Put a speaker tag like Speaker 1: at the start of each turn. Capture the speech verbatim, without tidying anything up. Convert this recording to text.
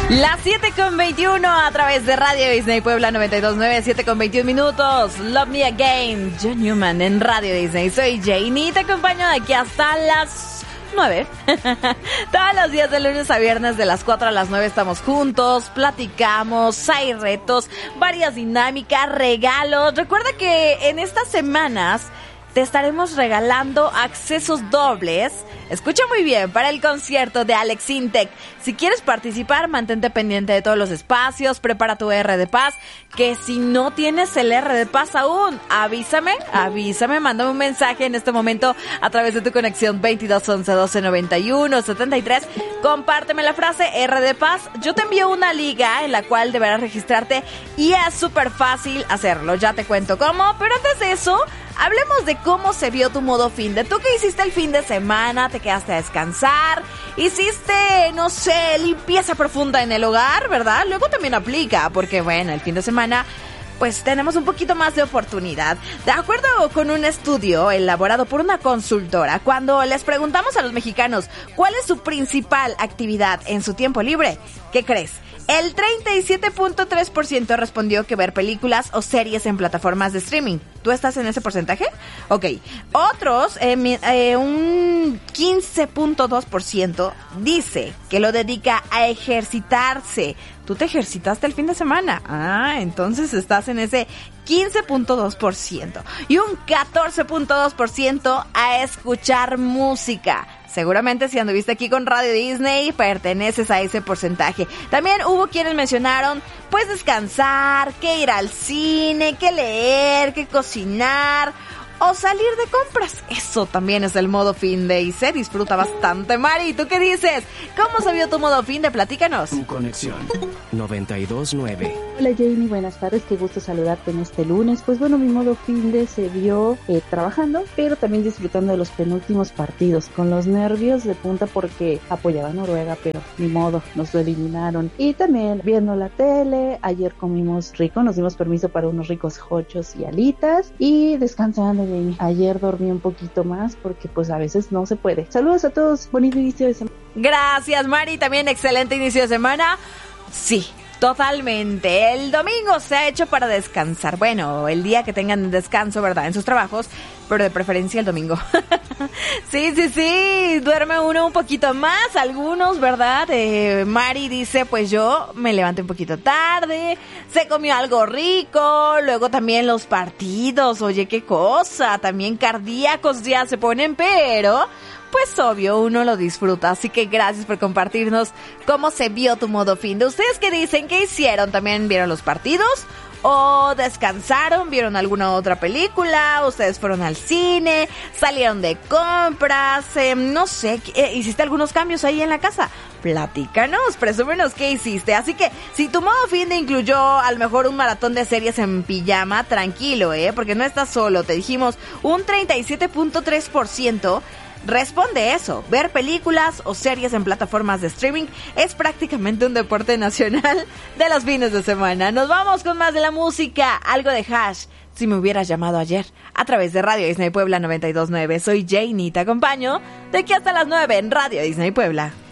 Speaker 1: Las siete con veintiuno a través de Radio Disney Puebla noventa y dos punto nueve, siete con veintiún minutos. Love Me Again, John Newman en Radio Disney. Soy Jane y te acompaño de aquí hasta las nueve. Todos los días de lunes a viernes de las cuatro a las nueve estamos juntos, platicamos, hay retos, varias dinámicas, regalos. Recuerda que en estas semanas te estaremos regalando accesos dobles. Escucha muy bien, para el concierto de Alex Intec. Si quieres participar, mantente pendiente de todos los espacios, prepara tu R de Paz, que si no tienes el R de Paz aún, avísame, avísame, mándame un mensaje en este momento a través de tu conexión veintidós once doce noventa y uno setenta y tres. Compárteme la frase R de Paz. Yo te envío una liga en la cual deberás registrarte y es súper fácil hacerlo. Ya te cuento cómo, pero antes de eso, hablemos de cómo se vio tu modo fin de. ¿Tú qué hiciste el fin de semana? ¿Te quedaste a descansar? ¿Hiciste, no sé, limpieza profunda en el hogar, verdad? Luego también aplica, porque bueno, el fin de semana pues tenemos un poquito más de oportunidad. De acuerdo con un estudio elaborado por una consultora, cuando les preguntamos a los mexicanos cuál es su principal actividad en su tiempo libre, ¿qué crees? El treinta y siete punto tres por ciento respondió que ver películas o series en plataformas de streaming. ¿Tú estás en ese porcentaje? Ok. Otros, eh, eh, un quince punto dos por ciento dice que lo dedica a ejercitarse. ¿Tú te ejercitaste el fin de semana? Ah, entonces estás en ese quince punto dos por ciento. Y un catorce punto dos por ciento a escuchar música. Seguramente si anduviste aquí con Radio Disney, perteneces a ese porcentaje. También hubo quienes mencionaron, pues descansar, que ir al cine, que leer, que cocinar o salir de compras. Eso también es el modo fin de y se disfruta bastante. Mari, ¿tú qué dices? ¿Cómo se vio tu modo fin de? Platícanos.
Speaker 2: Tu conexión noventa y dos punto nueve.
Speaker 3: Hola Jamie, buenas tardes, qué gusto saludarte en este lunes. Pues bueno, mi modo fin de se vio eh, trabajando, pero también disfrutando de los penúltimos partidos, con los nervios de punta porque apoyaba a Noruega, pero ni modo, nos lo eliminaron. Y también viendo la tele, ayer comimos rico, nos dimos permiso para unos ricos hochos y alitas y descansando. Jamie, ayer dormí un poquito más porque pues a veces no se puede. Saludos a todos, bonito inicio de semana.
Speaker 1: Gracias Mari, también excelente inicio de semana. Sí, totalmente. El domingo se ha hecho para descansar. Bueno, el día que tengan descanso, ¿verdad? En sus trabajos, pero de preferencia el domingo. Sí, sí, sí. Duerme uno un poquito más, algunos, ¿verdad? Eh, Mari dice, pues yo me levanté un poquito tarde, se comió algo rico, luego también los partidos, oye, qué cosa. También cardíacos ya se ponen, pero pues obvio, uno lo disfruta. Así que gracias por compartirnos cómo se vio tu modo fin de. ¿Ustedes qué dicen? ¿Qué hicieron? ¿También vieron los partidos? ¿O descansaron? ¿Vieron alguna otra película? ¿Ustedes fueron al cine? ¿Salieron de compras? Eh, no sé, eh, ¿hiciste algunos cambios ahí en la casa? Platícanos, presúmenos qué hiciste. Así que si tu modo fin de incluyó a lo mejor un maratón de series en pijama, tranquilo, ¿eh? Porque no estás solo. Te dijimos un treinta y siete punto tres por ciento responde eso. Ver películas o series en plataformas de streaming es prácticamente un deporte nacional de los fines de semana. Nos vamos con más de la música, algo de Hash, Si me hubieras llamado ayer, a través de Radio Disney Puebla noventa y dos punto nueve. Soy Jane y te acompaño de aquí hasta las nueve en Radio Disney Puebla.